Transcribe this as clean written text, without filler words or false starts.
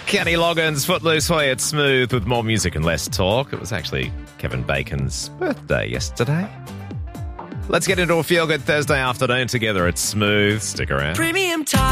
Kenny Loggins, Footloose Way at Smooth with more music and less talk. It was actually Kevin Bacon's birthday yesterday. Let's get into a feel-good Thursday afternoon together at Smooth. Stick around. Premium time.